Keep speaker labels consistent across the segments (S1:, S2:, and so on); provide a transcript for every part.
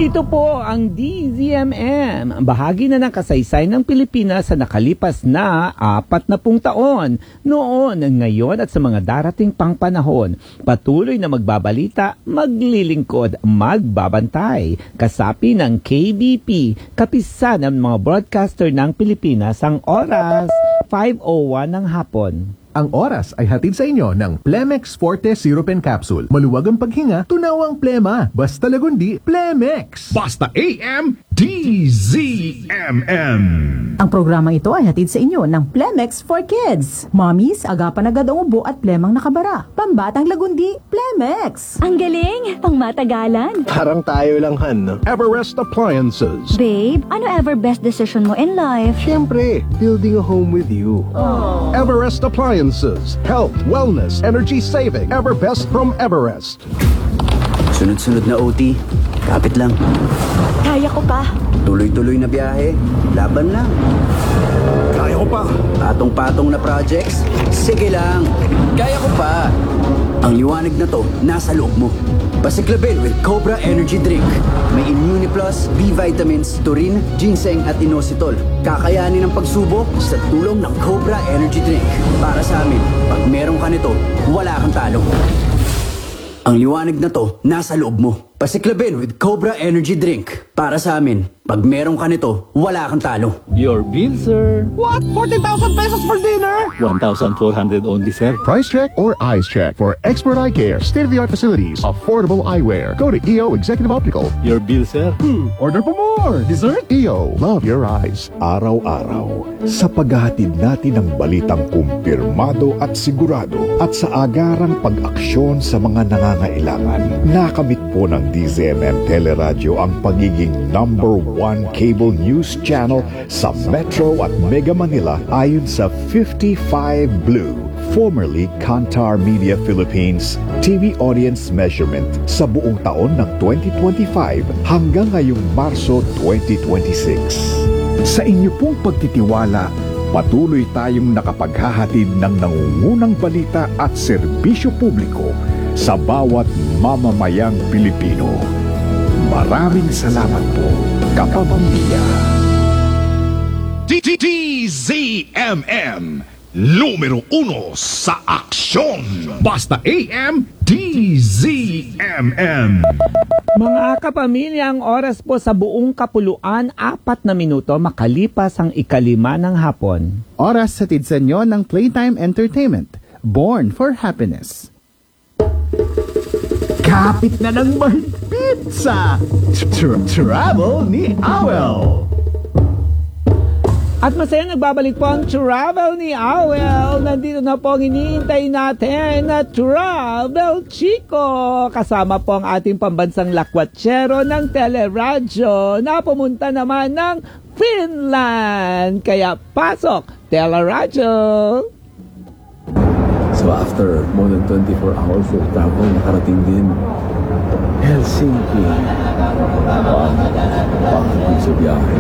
S1: Ito po ang DZMM, bahagi na ng kasaysay ng Pilipinas sa nakalipas na 40 taon. Noon, ngayon at sa mga darating pang panahon, patuloy na magbabalita, maglilingkod, magbabantay. Kasapi ng KBP, kapisan ng mga broadcaster ng Pilipinas, ang oras 5:01 ng hapon.
S2: Ang oras ay hatid sa inyo ng Plemex Forte Syrup and Capsule. Maluwag ang paghinga, tunawang plema. Basta Lagundi, Plemex.
S3: Basta AM, DZMM.
S4: Ang programa ito ay hatid sa inyo ng Plemex for Kids. Mommies, agapan agad ang ubo at plemang nakabara. Pambatang Lagundi, Plemex.
S5: Ang galing! Pangmatagalan.
S6: Parang tayo lang, Han, no?
S3: Everest Appliances.
S5: Babe, ano ever best decision mo in life?
S6: Siyempre, building a home with you.
S3: Everest Appliances. Health, wellness, energy saving. Everbest from Everest.
S7: Sunod-sunod na OT. Kapit lang.
S5: Kaya ko pa.
S7: Tuloy-tuloy na biyahe. Laban lang.
S3: Kaya ko pa.
S7: Patong-patong na projects. Sige lang. Kaya ko pa. Ang liwanag na to, nasa loob mo. Pasiklabin with Cobra Energy Drink. May Immune Plus, B vitamins, taurine, ginseng at inositol. Kakayanin ang pagsubok sa tulong ng Cobra Energy Drink. Para sa amin, pag meron ka nito, wala kang talo. Ang liwanag na to, nasa loob mo. Pasiklabin with Cobra Energy Drink. Para sa amin, pag meron ka nito, wala kang talo.
S8: Your bill, sir.
S3: What? 40,000 pesos for dinner?
S8: 1,400 only, sir.
S3: Price check or eyes check for expert eye care, state-of-the-art facilities, affordable eyewear. Go to EO Executive Optical.
S8: Your bill, sir.
S3: Order for more. Dessert? EO. Love your eyes.
S9: Araw-araw sa paghahatid natin ng balitang kumpirmado at sigurado at sa agarang pag-aksyon sa mga nangangailangan. Nakamit po ng DZMM Teleradyo ang pagiging #1 cable news channel sa Metro at Mega Manila ayon sa 55 Blue, formerly Kantar Media Philippines TV audience measurement sa buong taon ng 2025 hanggang ngayong Marso 2026. Sa inyo pong pagtitiwala, patuloy tayong nakapaghahatid ng nangungunang balita at serbisyo publiko sa bawat mamamayang Pilipino. Maraming salamat po, kapamilya.
S3: DZMM. Numero 1 sa aksyon. Basta AM, DZMM.
S1: Mga kapamilya, ang oras po sa buong kapuluan, 4 na minuto makalipas ang 5 ng hapon.
S2: Oras hatid sa inyo ng Playtime Entertainment. Born for Happiness. Kapit na ng mahigpit sa Travel ni Awel.
S1: At masaya nagbabalik po ang Travel ni Awel. Nandito na po ang iniintay natin na Travel Chico. Kasama po ang ating pambansang lakwatsero ng teleradyo na pumunta naman ng Finland. Kaya pasok, teleradyo!
S10: So after more than 24 hours of travel, nakarating din Helsinki. Pagod sa biyahe.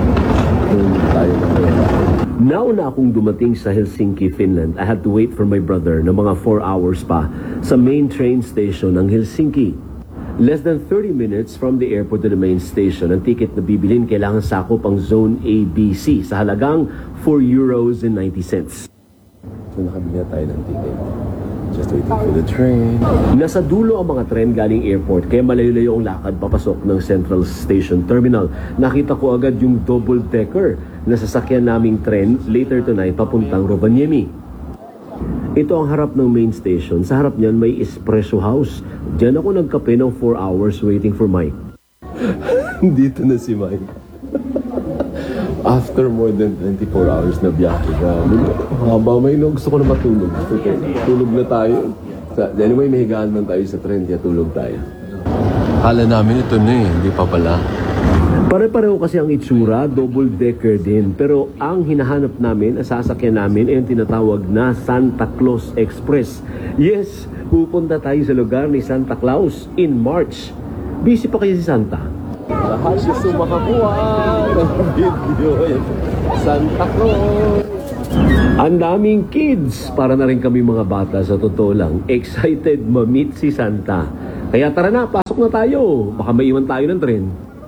S11: Nauna akong dumating sa Helsinki, Finland. I had to wait for my brother na mga 4 hours pa sa main train station ng Helsinki. Less than 30 minutes from the airport to the main station. Ang ticket na bibilin kailangan sakop ang Zone A, B, C sa halagang €4.90.
S10: So nakabili na tayo ng ticket. Just waiting for the train.
S11: Nasa dulo ang mga tren galing airport kaya malayo-layo ang lakad papasok ng Central Station Terminal. Nakita ko agad yung double-decker na sasakyan naming tren later tonight papuntang Rovaniemi. Ito ang harap ng main station. Sa harap niyan may espresso house. Diyan ako nagkape ng 4 hours waiting for Mike.
S10: Dito na si Mike. After more than 24 hours na biyahe, haba may gusto ko na matulog. Tulog na tayo. Anyway, may higaan man tayo sa tren, kaya tulog tayo.
S6: Kala namin ito na hindi pa pala.
S11: Pare-pareho kasi ang itsura, double-decker din. Pero ang hinahanap namin, sasakyan namin, ay ang tinatawag na Santa Claus Express. Yes, pupunta tayo sa lugar ni Santa Claus in March. Busy pa kayo si Santa?
S10: Lahat gusto makakuha ng video. Santa Claus.
S11: Ang daming kids. Para na rin kami mga bata, sa totoo lang. Excited ma-meet si Santa. Kaya tara na, pasok na tayo. Baka maiwan tayo ng tren.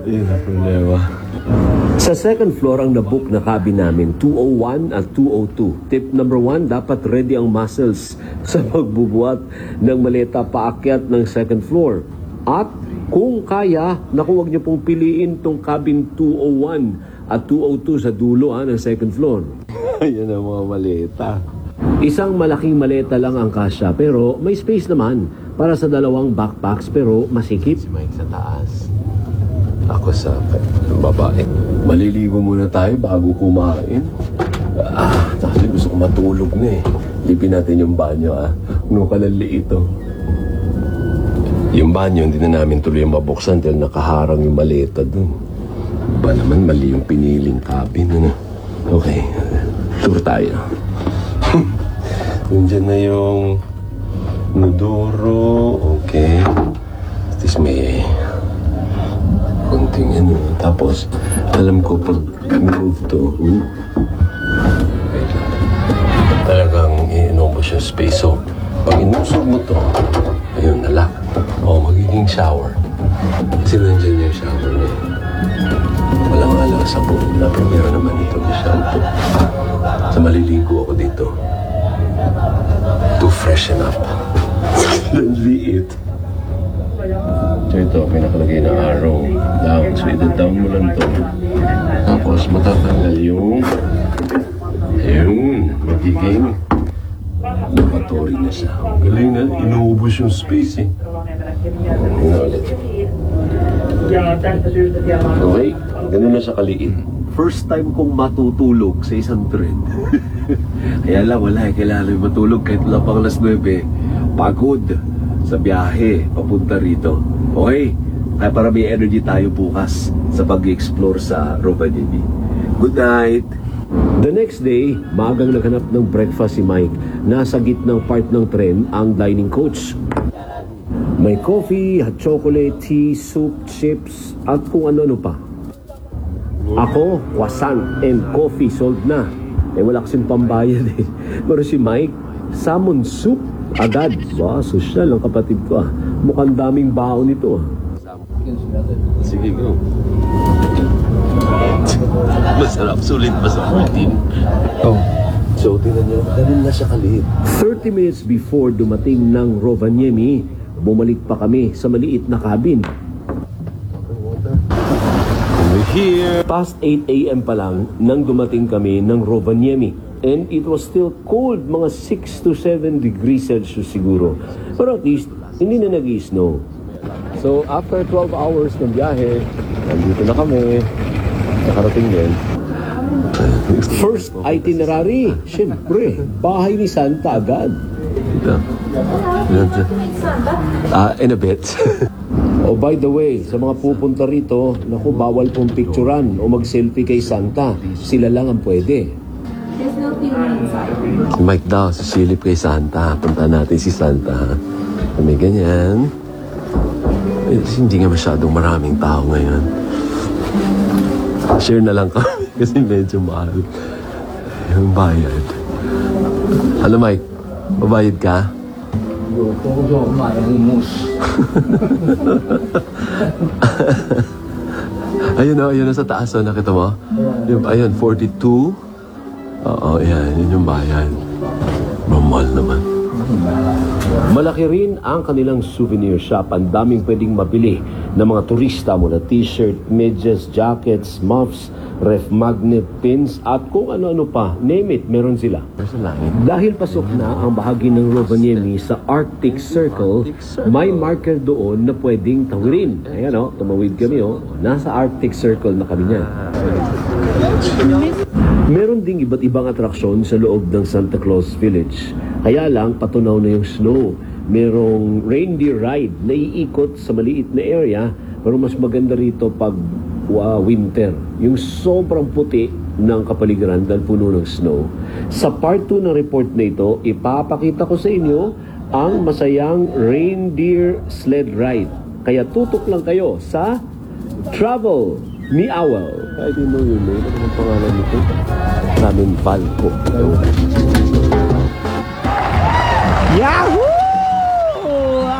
S10: Yun ang problema.
S11: Sa second floor ang nabook na cabin namin, 201 at 202. Tip number 1, dapat ready ang muscles sa pagbubuhat ng maleta paakyat ng second floor. At kung kaya, huwag niyo pong piliin tong cabin 201 at 202 sa dulo ng second floor.
S10: Ayan ang mga maleta.
S11: Isang malaking maleta lang ang kasya, pero may space naman para sa dalawang backpacks, pero masikip.
S10: Si Mike sa taas. Ako sa babae. Maliligo muna tayo bago kumain. Kasi gusto ko matulog na eh. Lipin natin yung banyo Ano kalaliit ito. Yung banyo, hindi na namin tuloy mabuksan dahil nakaharang yung maleta dun. Ba naman, mali yung piniling cabin. Okay, tour tayo. Nandiyan na yung Nodoro. Okay. At least may konting Tapos, alam ko pag move to, talagang i-inubos yung space. So, pag inusog mo to, ayun, nalak. Magiging shower. Kasi nandiyan yung shower niya. Walang alang sa pool. Dapat meron naman ito yung shampoo. So, maliligo ako dito. To freshen up. Liit. So ito, pinakalagay na arrow. Down. So ito-down mo lang to. Tapos matatanggal yung magiging lavatory na siya. Galing na, inuubos yung space ulit. Okay, ganun na siya kaliit.
S11: First time kong matutulog sa isang tren. Kaya lang, kailangan matulog kahit wala pang alas 9. Pagod sa biyahe papunta rito. Okay, kaya para may energy tayo bukas sa pag-explore sa Rovaniemi. Good night! The next day, maagang naghanap ng breakfast si Mike. Nasa gitnang part ng tren ang dining coach. May coffee, hot chocolate, tea, soup, chips, at kung ano-ano pa. Ako, croissant and coffee sold na. Wala kasing pambayad eh. Pero si Mike, salmon soup agad. Sosyal ang kapatid ko Mukhang daming baon nito
S10: Sige, go. Masarap, sulit pa sa 14. So, tingnan niyo, ganun na siya kaliit.
S11: 30 minutes before dumating ng Rovaniemi, bumalik pa kami sa maliit na cabin.
S10: Here.
S11: Past 8 a.m. pa lang nang dumating kami ng Rovaniemi. And it was still cold, mga 6 to 7 degrees Celsius siguro. Pero at least, hindi na nag-snow. So, after 12 hours ng biyahe, nandito na kami. Nakarating din. First itinerary, syempre, bahay ni Santa agad.
S10: In a bit.
S11: Oh, by the way, sa mga pupunta rito, bawal pong picturean o mag-selfie kay Santa. Sila lang ang pwede.
S10: Si Mike daw, sisilip kay Santa. Punta natin si Santa. May ganyan. Hindi nga masyadong maraming tao ngayon. Share na lang kami kasi medyo mahal yung bayad. Ano Mike? Babayad ka? Ayun na sa taas. Nakita mo? Ayun, 42. Oo, yan. Yun yung bayan. Mahal naman.
S11: Malaki rin ang kanilang souvenir shop. Ang daming pwedeng mabili ng mga turista mula t-shirt, medyas, jackets, muffs, ref magnet, pins, at kung ano-ano pa. Name it, meron sila. Dahil pasok na ang bahagi ng Rovaniemi sa Arctic Circle, may marker doon na pwedeng tawirin. Ayan tumawid kami Nasa Arctic Circle na kami niyan. Meron ding iba't ibang atraksyon sa loob ng Santa Claus Village. Kaya lang, patunaw na yung snow. Merong reindeer ride na iikot sa maliit na area, pero mas maganda rito pag winter. Yung sobrang puti ng kapaligiran dahil puno ng snow. Sa part 2 ng report na ito, ipapakita ko sa inyo ang masayang reindeer sled ride. Kaya tutok lang kayo sa Travel ni Awel.
S10: I didn't know your name. Ano ang pangalan nito?
S11: Namin Valco.
S1: Yahoo! Ang ganda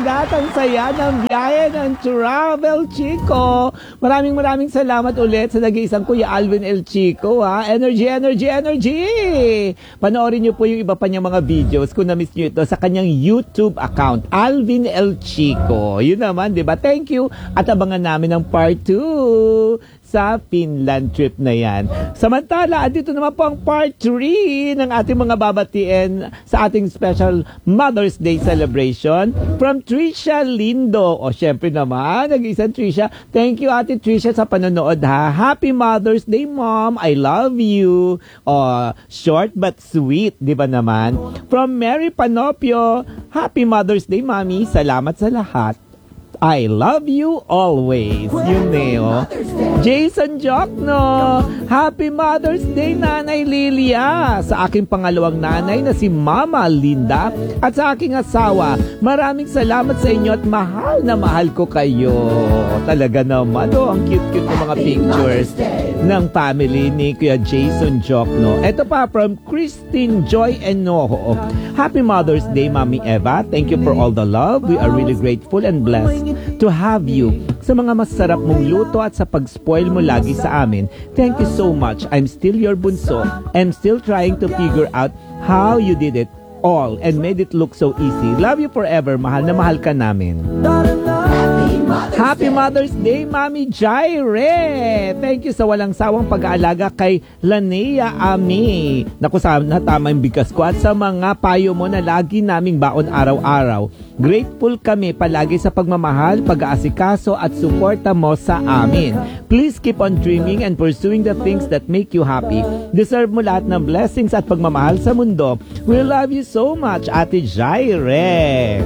S1: at ang saya ng biyahe ng Travel Chico. Maraming salamat ulit sa nag-iisang Kuya Alvin El Chico, ha? Energy, energy, energy! Panoorin niyo po yung iba pa niyang mga videos kung na-miss niyo ito sa kanyang YouTube account, Alvin El Chico. Yun naman, di ba? Thank you at abangan namin ang part 2 sa Finland trip na yan. Samantala, andito naman po ang part 3 ng ating mga babatiin sa ating special Mother's Day celebration from Trisha Lindo. O syempre naman, nag-isang Trisha. Thank you, Ate Trisha, sa panonood, ha. Happy Mother's Day, Mom. I love you. O, short but sweet, di ba naman? From Mary Panopio, Happy Mother's Day, Mami. Salamat sa lahat. I love you always. Yun Neo. Jason Jokno, Happy Mother's Day, Nanay Lilia. Sa aking pangalawang nanay na si Mama Linda at sa aking asawa, maraming salamat sa inyo at mahal na mahal ko kayo. Talaga naman, ang cute-cute ng mga pictures ng family ni Kuya Jason Jokno. Ito pa from Christine Joy Enoho. Happy Mother's Day, Mami Eva. Thank you for all the love. We are really grateful and blessed to have you. Sa mga masarap mong luto at sa pag-spoil mo lagi sa amin. Thank you so much. I'm still your bunso. I'm still trying to figure out how you did it all and made it look so easy. Love you forever. Mahal na mahal ka namin. Happy Mother's Day, Mami Jaire! Thank you sa walang sawang pag-aalaga kay Lanea Ami. Naku, sana tama yung bigas ko at sa mga payo mo na lagi naming baon araw-araw. Grateful kami palagi sa pagmamahal, pag-aasikaso at suporta mo sa amin. Please keep on dreaming and pursuing the things that make you happy. Deserve mo lahat ng blessings at pagmamahal sa mundo. We love you so much, Ate Jaire!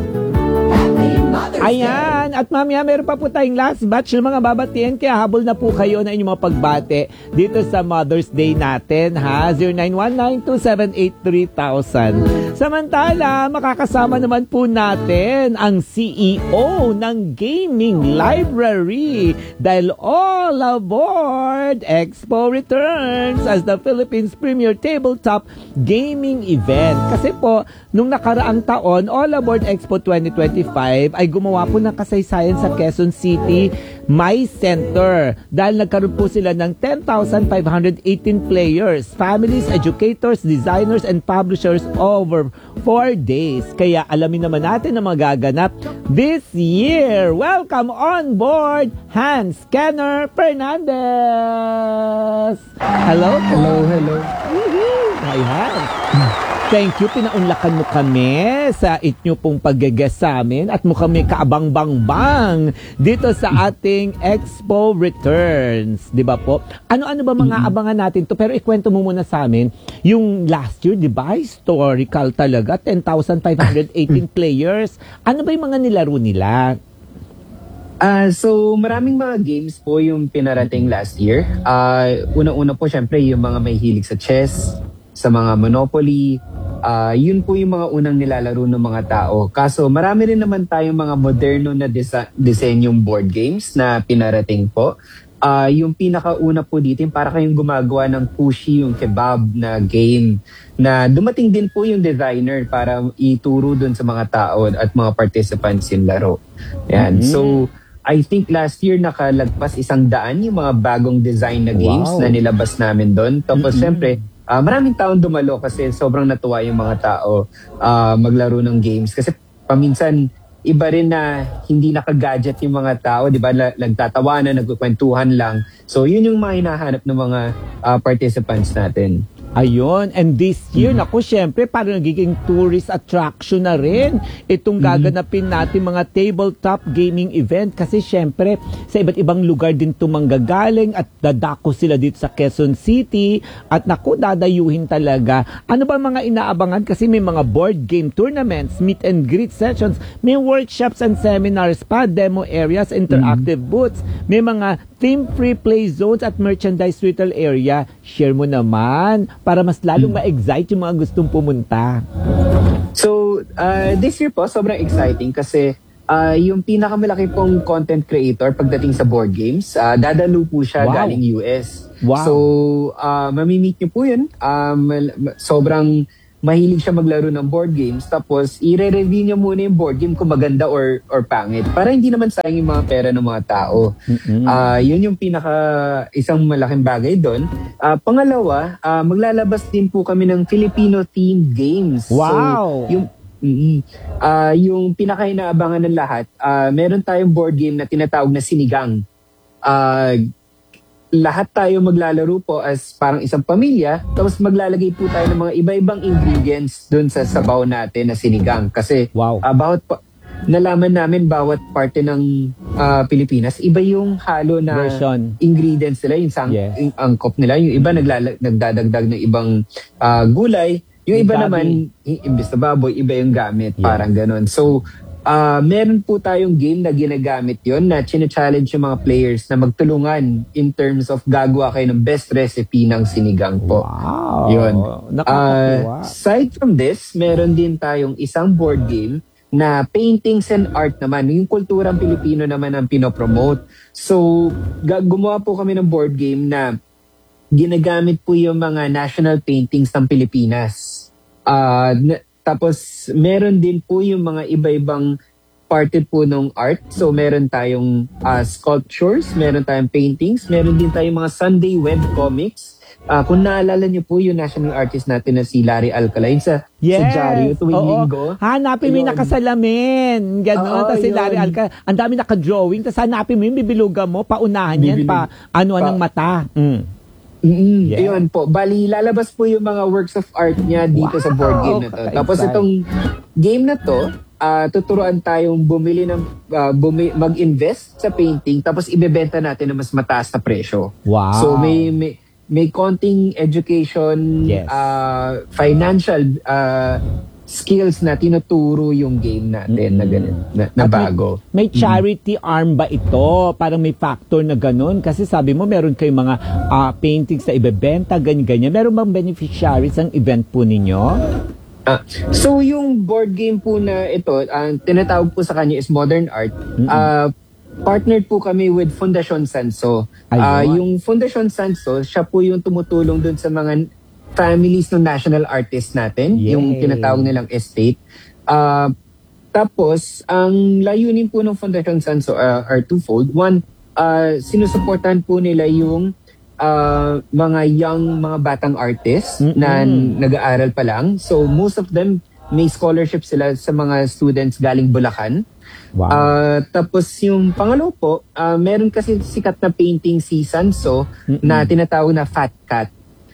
S1: Ayan, at mamaya meron pa po tayong last batch ng mga babatian, kaya habol na po kayo na inyong mga pagbate dito sa Mother's Day natin, ha? 0919-278-3000. Samantala, makakasama naman po natin ang CEO ng Gaming Library dahil all aboard Expo returns as the Philippines premier tabletop gaming event. Kasi po, nung nakaraang taon, All Aboard Expo 2025 ay gumawa po ng kasaysayan sa Quezon City My Center dahil nagkaroon po sila ng 10,518 players, families, educators, designers, and publishers over 4 days. Kaya alamin naman natin ang magaganap this year. Welcome on board, Hans Kenner Fernandez! Hello?
S12: Hello.
S1: Hi, Hans. Thank you, pinaunlakan mo kami sa inyo pong pag-guest sa amin at mo kami kaabang-bang dito sa ating Expo Returns. Di ba po? Ano-ano ba mga abangan natin to? Pero ikwento mo muna sa amin, yung last year, di ba? Historical talaga, 10,518 players. Ano ba yung mga nilaro nila?
S12: So maraming mga games po yung pinarating last year. Una-una po, syempre, yung mga may hilig sa chess, sa mga Monopoly, yun po yung mga unang nilalaro ng mga tao. Kaso marami rin naman tayong mga moderno na disenyong board games na pinarating po. Yung pinakauna po dito, para kayong gumagawa ng Pushi, yung kebab na game, na dumating din po yung designer para ituro dun sa mga tao at mga participants yung laro. Yan. So, I think last year nakalagpas 100 yung mga bagong design na games na nilabas namin doon. Tapos syempre, maraming taong dumalo kasi sobrang natuwa yung mga tao maglaro ng games. Kasi paminsan, iba rin na hindi naka-gadget yung mga tao, di ba? Nagtatawanan, nagkukwentuhan lang. So, yun yung mga hinahanap ng mga participants natin.
S1: Ayun, and this year, naku, syempre, parang nagiging tourist attraction na rin itong gaganapin natin mga tabletop gaming event kasi syempre, sa iba't ibang lugar din tumanggagaling at dadako sila dito sa Quezon City at naku, dadayuhin talaga. Ano ba mga inaabangan? Kasi may mga board game tournaments, meet and greet sessions, may workshops and seminars pa, demo areas, interactive booths, may mga theme-free play zones at merchandise retail area. Share mo naman para mas lalong ma-excite yung mga gustong pumunta.
S12: So, this year po, sobrang exciting kasi yung pinakamalaki pong content creator pagdating sa board games, dadalo po siya galing US.
S1: Wow.
S12: So, mamimit niyo po yun. Sobrang mahilig siya maglaro ng board games, tapos i-review niya muna yung board game kung maganda or pangit. Para hindi naman sayang yung mga pera ng mga tao. Yun yung isang malaking bagay doon. Pangalawa, maglalabas din po kami ng Filipino-themed games.
S1: Wow!
S12: So, yung pinaka-inaabangan ng lahat, meron tayong board game na tinatawag na Sinigang. Lahat tayo maglalaro po as parang isang pamilya, tapos maglalagay po tayo ng mga iba-ibang ingredients dun sa sabaw natin na sinigang. Kasi nalaman namin bawat parte ng Pilipinas, iba yung halo na ingredients nila, yung angkop nila. Yung iba nagdadagdag ng ibang gulay. Yung iba naman, imbis na baboy, iba yung gamit. Parang ganon. So, meron po tayong game na ginagamit yon na chine-challenge yung mga players na magtulungan in terms of gagawa kayo ng best recipe ng sinigang po.
S1: Wow!
S12: Yun. Aside from this, meron din tayong isang board game na paintings and art naman. Yung kulturang Pilipino naman ang pinopromote. So, gumawa po kami ng board game na ginagamit po yung mga national paintings ng Pilipinas. Tapos, meron din po yung mga iba-ibang parte po ng art. So, meron tayong sculptures, meron tayong paintings, meron din tayong mga Sunday web comics. Kung naalala niyo po yung national artist natin na si Larry Alcalain sa Diaryo tuwing linggo.
S1: Hanapin mo yung nakasalamin. Ganon. Tapos si Larry Alcalain, ang dami naka-drawing. Tapos hanapin mo yung bibilugan mo, paunahan yan pa. Ng mata.
S12: Ayun po. Bali, lalabas po yung mga works of art niya dito sa board game na to. Tapos itong game na to, tuturuan tayong mag-invest sa painting, tapos ibebenta natin na mas mataas na presyo.
S1: Wow.
S12: So may konting education, financial skills na tinuturo yung game natin na bago.
S1: May charity arm ba ito? Parang may factor na ganun? Kasi sabi mo, meron kayong mga paintings na ibebenta, ganyan-ganyan. Meron bang beneficiaries ang event po ninyo?
S12: So yung board game po na ito, ang tinatawag po sa kanya is Modern Art. Partnered po kami with Fundación Sanso. Yung Fundación Sanso, siya po yung tumutulong dun sa mga families ng national artist natin, yung tinatawag nilang estate. Tapos, ang layunin po ng Fundación Sanso are twofold. One, sinusuportahan po nila yung mga batang artists na nag-aaral pa lang. So, most of them, may scholarship sila sa mga students galing Bulacan.
S1: Wow.
S12: Tapos yung pangalaw po, meron kasi sikat na painting si Sanso na tinatawag na Fat Cat.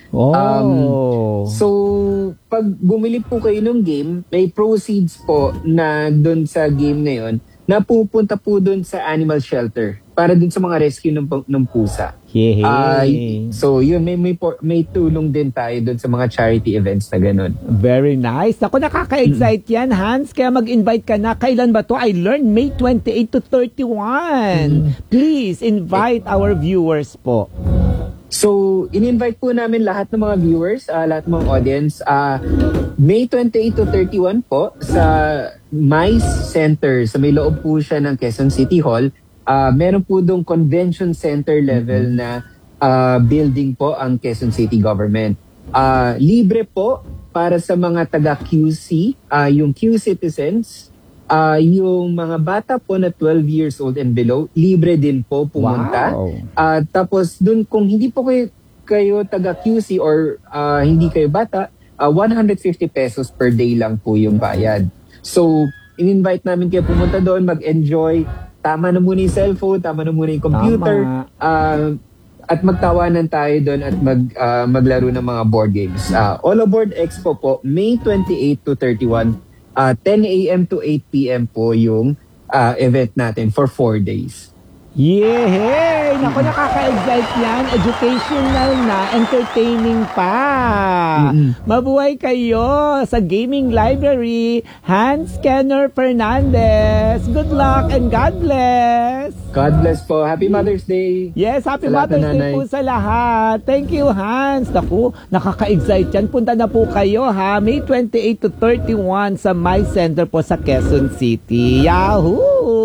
S12: So, pag bumili po kayo ng game, may proceeds po na doon sa game na yun, na pupunta po doon sa animal shelter para doon sa mga rescue ng pusa. So, yun, may tulong din tayo doon sa mga charity events na ganun.
S1: Very nice. Ako, nakaka-excite yan, Hans. Kaya mag-invite ka na. Kailan ba to? I learned May 28 to 31. Please, invite our viewers po.
S12: So, in-invite po namin lahat ng mga viewers, lahat ng mga audience. May 28 to 31 po sa MICE Center. Sa may loob po siya ng Quezon City Hall. Meron po doong convention center level na building po ang Quezon City Government. Libre po para sa mga taga-QC, yung Q citizens. Yung mga bata po na 12 years old and below, libre din po pumunta. Tapos dun, kung hindi po kayo taga-QC or hindi kayo bata, 150 pesos per day lang po yung bayad. So, in-invite namin kayo pumunta doon, mag-enjoy. Tama na muna yung cellphone, tama na muna yung computer. At magtawanan tayo doon at maglaro ng mga board games. All Aboard Expo po, May 28 to 31. 10 a.m. to 8 p.m. po yung event natin for 4 days.
S1: Yehey! Naku, nakaka-excite yan. Educational na, entertaining pa. Mabuhay kayo sa Gaming Library. Hans Kenner Fernandez. Good luck and God bless.
S12: God bless po. Happy Mother's Day.
S1: Yes, Happy Mother's Day po sa lahat. Thank you, Hans. Naku, nakaka-excite yan. Punta na po kayo, ha? May 28 to 31 sa My Center po sa Quezon City. Yahoo!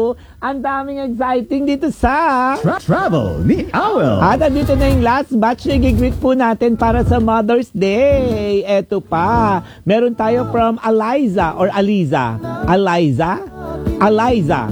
S1: Ang daming exciting dito sa
S2: Travel ni Awel.
S1: At andito na yung last batch na gigreet po natin para sa Mother's Day. Eto pa. Meron tayo from Eliza or Aliza. Eliza.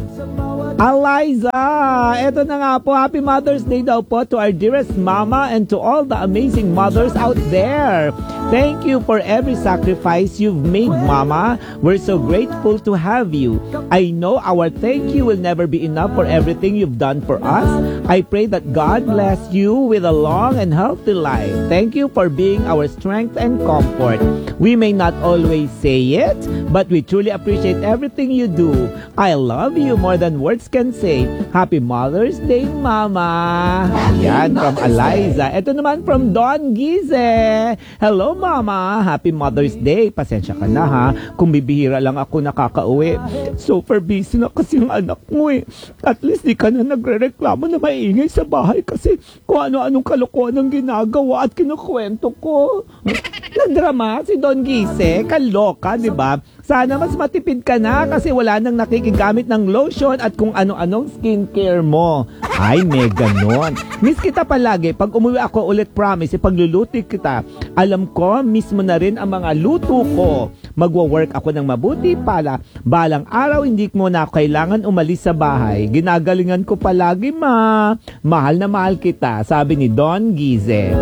S1: Eto na nga po. Happy Mother's Day daw po to our dearest mama and to all the amazing mothers out there. Thank you for every sacrifice you've made, Mama. We're so grateful to have you. I know our thank you will never be enough for everything you've done for us. I pray that God bless you with a long and healthy life. Thank you for being our strength and comfort. We may not always say it, but we truly appreciate everything you do. I love you more than words can say. Happy Mother's Day, Mama. Yan, from Eliza. Ito naman from Don Gize. Hello, Mama. Happy Mother's Day. Pasensya ka na, ha. Kung bibihira lang ako nakakauwi. Super busy na kasi yung anak mo, eh. At least di ka na nagre-reklamo na maingay sa bahay kasi kung ano-anong kalokohan ang ginagawa at kinukwento ko. Nadrama si Don Gize. Kaloka, di ba? Sana mas matipid ka na kasi wala nang nakikigamit ng lotion at kung ano-anong skincare mo. Ay, may ganon. Miss kita palagi. Pag umuwi ako ulit, promise, ipagluluto kita. Alam ko, miss mo na rin ang mga luto ko. Magwa-work ako ng mabuti para balang araw hindi mo na kailangan umalis sa bahay. Ginagalingan ko palagi, ma. Mahal na mahal kita, sabi ni Don Gize.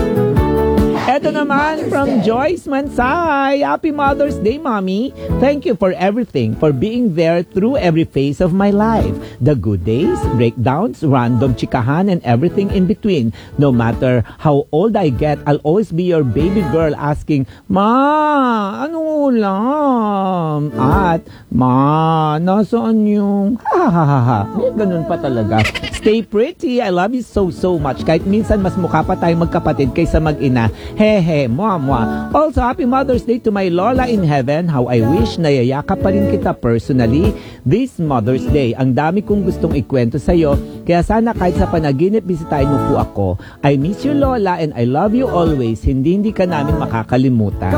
S1: Eto naman from Joyce Mansay. Happy Mother's Day, Mommy. Thank you for everything, for being there through every phase of my life. The good days, breakdowns, random chikahan, and everything in between. No matter how old I get, I'll always be your baby girl asking, Ma, ano ulam? At, Ma, nasaan yung... Ha. May ganun pa talaga. Stay pretty. I love you so much. Kahit minsan mas mukha pa tayong magkapatid kaysa mag-ina. Hehe, mwah. Also, happy Mother's Day to my Lola in heaven. How I wish na yayakap pa rin kita personally this Mother's Day. Ang dami kong gustong ikwento sa'yo, kaya sana kahit sa panaginip bisitahin mo po ako. I miss you, Lola, and I love you always. Hindi ka namin makakalimutan.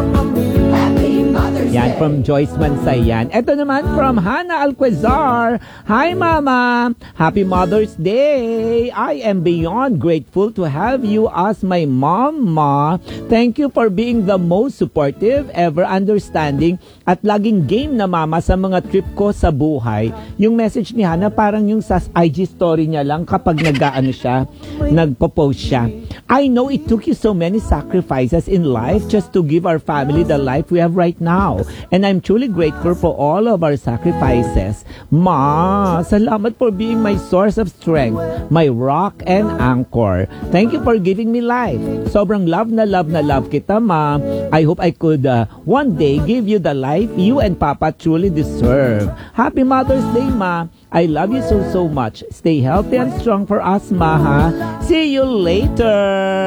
S1: Yan, from Joyce Mansay yan. Ito naman from Hannah Alquezar. Hi, Mama. Happy Mother's Day. I am beyond grateful to have you as my mom, Ma. Thank you for being the most supportive, ever understanding, at laging game na mama sa mga trip ko sa buhay. Yung message ni Hannah parang yung sa IG story niya lang kapag nagpo-post siya. I know it took you so many sacrifices in life just to give our family the life we have right now. And I'm truly grateful for all of our sacrifices. Ma, salamat for being my source of strength, my rock and anchor. Thank you for giving me life. Sobrang love na love kita, Ma. I hope I could one day give you the life you and Papa truly deserve. Happy Mother's Day, Ma. I love you so much. Stay healthy and strong for us, Ma, ha? See you later.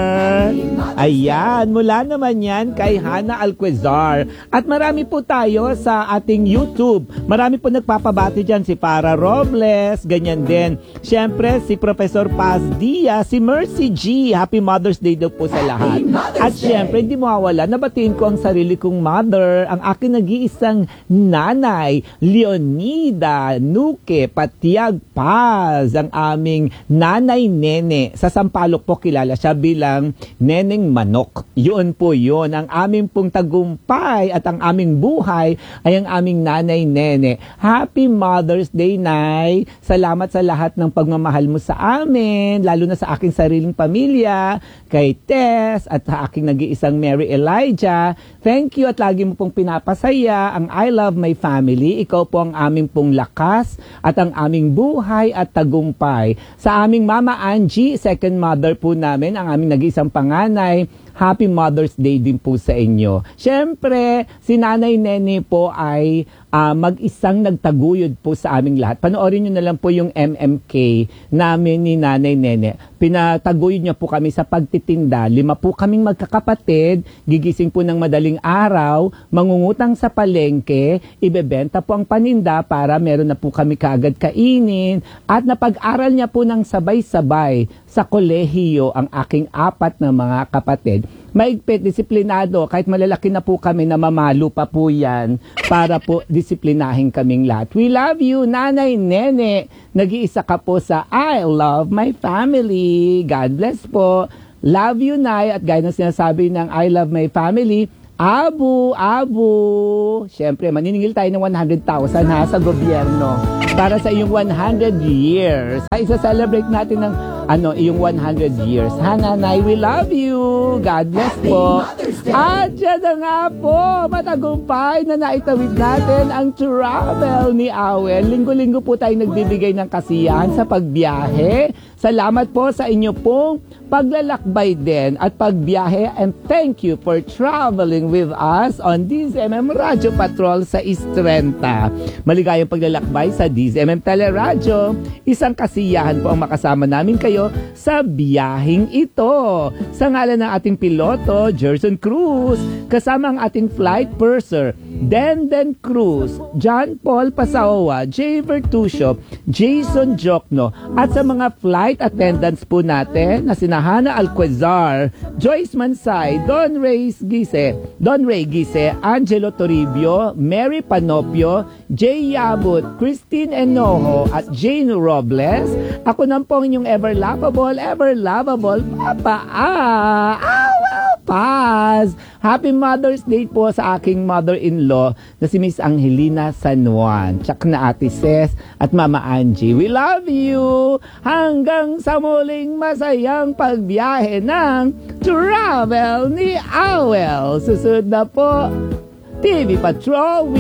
S1: Ayan, mula naman yan kay Hannah Alquezar. At marami po tayo sa ating YouTube. Marami po nagpapabati dyan. Si Para Robles, ganyan din. Siyempre, si Professor Paz Diaz, si Mercy G. Happy Mother's Day daw po sa lahat. At siyempre, hindi mawawala, nabatiin ko ang sarili kong mother, ang aking nag-iisang nanay, Leonida Nuke Patiag Paz, ang aming nanay Nene. Sa Sampaloc po kilala siya bilang Neneng Manok. Yun po yun. Ang aming pong tagumpay at ang aming buhay ay ang aming nanay Nene. Happy Mother's Day, Nay. Salamat sa lahat ng pagmamahal mo sa amin, lalo na sa aking sariling pamilya, kay Tess at sa aking nag-iisang Mary Elijah. Thank you at lagi mo pong pinapasaya ang I love my family. Ikaw po ang aming pong lakas at ang aming buhay at tagumpay. Sa aming Mama Angie, second mother po namin, ang aming nag-iisang panganay, Happy Mother's Day din po sa inyo. Siyempre, si Nanay Nene po ay mag-isang nagtaguyod po sa aming lahat. Panoorin nyo na lang po yung MMK namin ni Nanay Nene. Pinataguyod niya po kami sa pagtitinda. 5 po kaming magkakapatid, gigising po ng madaling araw, mangungutang sa palengke, ibebenta po ang paninda para meron na po kami kaagad kainin, at napag-aral niya po ng sabay-sabay sa kolehiyo ang aking 4 na mga kapatid. maigpit, disiplinado, kahit malalaki na po kami, na mamalo pa po yan para po disiplinahin kaming lahat. We love you, Nanay Nene. Nag-iisa ka po sa I love my family. God bless po. Love you, Nay. At gaya ng sinasabi ng I love my family, Abu. Siyempre, maniningil tayo ng 100,000 ha sa gobyerno para sa iyong 100 years. Ay, isa-celebrate natin ng iyong 100 years. Ha, Nanay, we love you. God bless po. At yan na nga po, matagumpay na naitawid natin ang travel ni Awel. Linggo-linggo po tayo nagbibigay ng kasiyahan sa pagbiyahe. Salamat po sa inyo pong paglalakbay din at pagbiyahe, and thank you for traveling with us on DZMM Radio Patrol sa Istrenta. Maligayang paglalakbay sa DZMM Teleradyo. Isang kasiyahan po ang makasama namin kayo sa biyaheng ito. Sa ngalan ng ating piloto, Gerson Cruz, kasama ang ating flight purser, Denden Cruz, John Paul Pasaoa, Jay Vertusio, Jason Jokno, at sa mga flight attendants po natin na sina Hana Alquezar, Joyce Mansay, Don Ray Gise, Angelo Toribio, Mary Panopio, Jay Yabut, Christine Enojo, at Jane Robles. Ako na po ang inyong ever lovable Papa Paz. Happy Mother's Day po sa aking mother-in-law na si Miss Angelina San Juan. Tsak na Ate Ces at Mama Angie. We love you! Hanggang sa muling masayang pagbiyahe ng travel ni Awel. Susunod na po, TV Patrol.